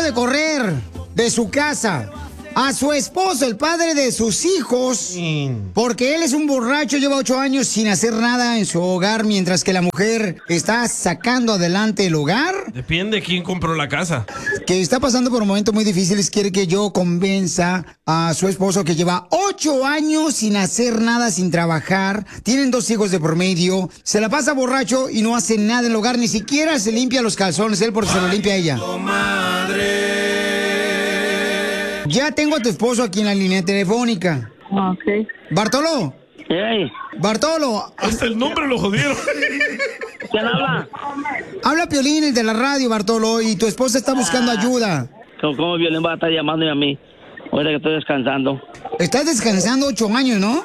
hecho de correr de su casa a su esposo, el padre de sus hijos, porque él es un borracho, lleva 8 años sin hacer nada en su hogar, mientras que la mujer está sacando adelante el hogar. Depende de quién compró la casa. Que está pasando por momentos muy difíciles, quiere que yo convenza a su esposo que lleva 8 años sin hacer nada, sin trabajar. Tienen 2 hijos de por medio. Se la pasa borracho y no hace nada en el hogar, ni siquiera se limpia los calzones, él porque se lo limpia ella. Ya tengo a tu esposo aquí en la línea telefónica. Ok. Bartolo. Hey. Bartolo. Hasta el nombre lo jodieron. ¿Quién habla? Habla Piolín, el de la radio, Bartolo, y tu esposa está buscando ayuda. ¿Cómo Violín va a estar llamándome a mí? Ahorita que estoy descansando. Estás descansando 8 años, ¿no?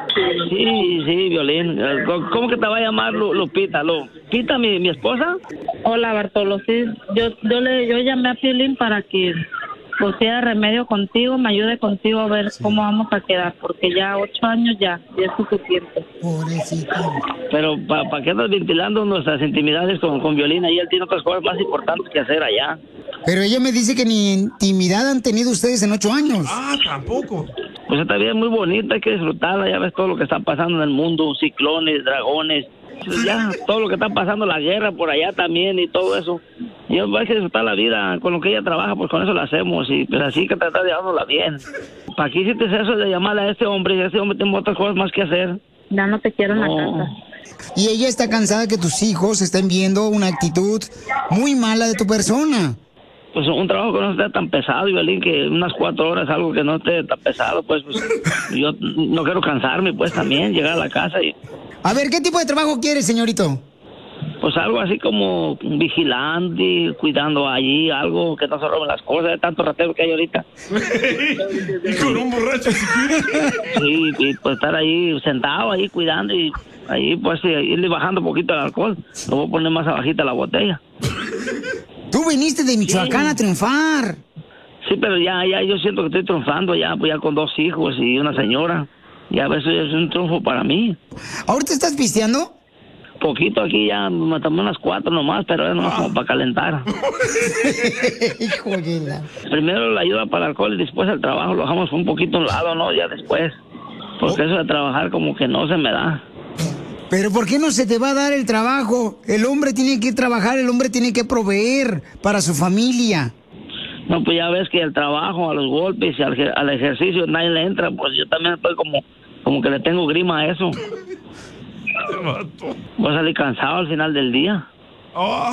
Sí, Violín. ¿Cómo que te va a llamar Lupita? ¿Lupita, mi esposa? Hola, Bartolo, sí. Yo llamé a Piolín para que pusiera remedio contigo, me ayude contigo a ver cómo vamos a quedar, porque ya 8 años ya es suficiente. Pobrecita. Pero ¿para qué andas ventilando nuestras intimidades con Violín? Ahí él tiene otras cosas más importantes que hacer allá. Pero ella me dice que ni intimidad han tenido ustedes en 8 años. Ah, tampoco. Pues esta vida es muy bonita, hay que disfrutarla, ya ves todo lo que está pasando en el mundo, ciclones, dragones, ya todo lo que está pasando, la guerra por allá también y todo eso. Y hay que disfrutar la vida, con lo que ella trabaja, pues con eso lo hacemos, y pues así que tratar de llevárnosla bien. ¿Para qué hiciste eso de llamarle a este hombre? Este hombre tiene otras cosas más que hacer. Ya no te quiero en la casa. Y ella está cansada que tus hijos estén viendo una actitud muy mala de tu persona. Pues un trabajo que no esté tan pesado, Violín, que unas 4 horas, algo que no esté tan pesado, pues yo no quiero cansarme, pues también, llegar a la casa y... A ver, ¿qué tipo de trabajo quieres, señorito? Pues algo así como vigilante, cuidando allí, algo que no se roben las cosas, de tanto ratero que hay ahorita. Y con un borracho Sí, y pues estar ahí sentado, ahí cuidando y ahí pues irle bajando un poquito el alcohol. Lo voy a poner más abajita la botella. Tú viniste de Michoacán a triunfar. Sí, pero ya yo siento que estoy triunfando ya, pues ya con 2 hijos y una señora. Ya eso es un triunfo para mí. ¿Ahorita estás pisteando? Poquito aquí ya, me tomé unas 4 nomás, pero es nomás como para calentar. Híjole. Primero la ayuda para el alcohol y después el trabajo lo dejamos un poquito a un lado, ¿no? Ya después. Porque eso de trabajar como que no se me da. Pero ¿por qué no se te va a dar el trabajo? El hombre tiene que trabajar, el hombre tiene que proveer para su familia. No, pues ya ves que el trabajo, a los golpes y al ejercicio nadie le entra, pues yo también estoy como que le tengo grima a eso. Voy a salir cansado al final del día. Oh.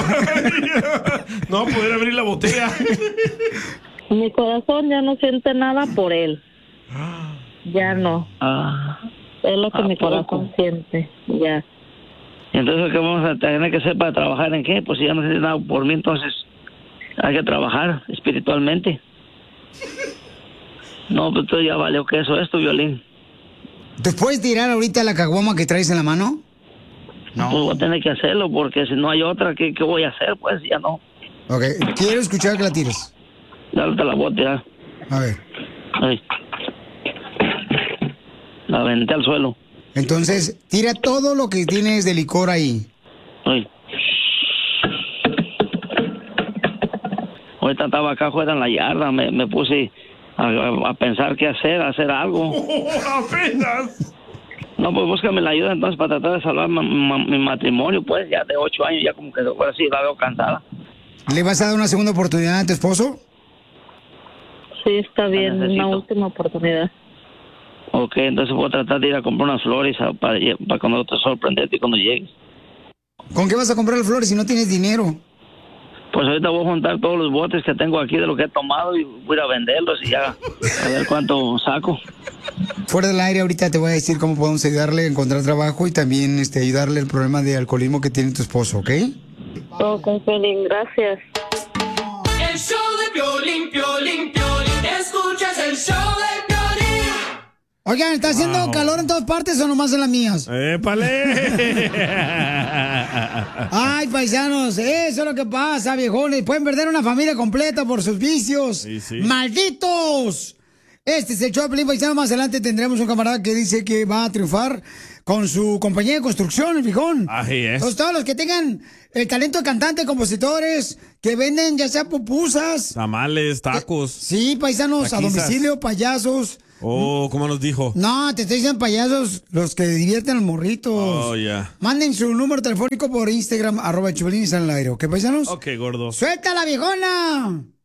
No poder abrir la botella. Mi corazón ya no siente nada por él. Ya no. Es lo que mi corazón siente, ya. Entonces, ¿qué vamos a tener que hacer para trabajar en qué? Pues si ya no siente nada por mí, entonces hay que trabajar espiritualmente. No, pues tú ya valió que eso es tu Violín. ¿Te puedes tirar ahorita la caguama que traes en la mano? No. Pues voy a tener que hacerlo porque si no hay otra, ¿qué voy a hacer? Pues ya no. Ok, quiero escuchar que la tires. Dale la bota ya. A ver. Ahí. La aventé al suelo. Entonces, tira todo lo que tienes de licor ahí. Ay. Ahorita estaba acá afuera en la yarda, me puse a pensar qué hacer algo. Apenas. No, pues búscame la ayuda entonces para tratar de salvar mi matrimonio, pues ya de 8 años, ya como que ahora sí la veo cansada. ¿Le vas a dar una segunda oportunidad a tu esposo? Sí, está bien, una última oportunidad. Ok, entonces voy a tratar de ir a comprar unas flores para cuando te sorprenderte cuando llegues. ¿Con qué vas a comprar las flores si no tienes dinero? Pues ahorita voy a juntar todos los botes que tengo aquí de lo que he tomado y voy a ir a venderlos y ya a ver cuánto saco. Fuera del aire ahorita te voy a decir cómo podemos ayudarle a encontrar trabajo y también ayudarle el problema de alcoholismo que tiene tu esposo, ¿ok? Ok, Piolín, gracias. El show de Piolín, Piolín, Piolín. Escuchas el show de Piolín. Oigan, ¿está haciendo calor en todas partes o nomás en las mías? ¡Épale! Ay, paisanos, eso es lo que pasa, viejones. Pueden perder una familia completa por sus vicios. Sí. ¡Malditos! Este es el show de Piolín, paisano. Más adelante tendremos un camarada que dice que va a triunfar con su compañía de construcción, el fijón. Así es. Entonces, todos los que tengan el talento de cantante, compositores, que venden ya sea pupusas. Tamales, tacos. Sí, paisanos, a Taquizas. domicilio, payasos. Oh, ¿cómo nos dijo? No, te estoy diciendo payasos, los que divierten a los morritos. Oh, ya. Manden su número telefónico por Instagram, @Chupelín y salen al aire. ¿Ok, paisanos? Ok, gordo. ¡Suelta la viejona!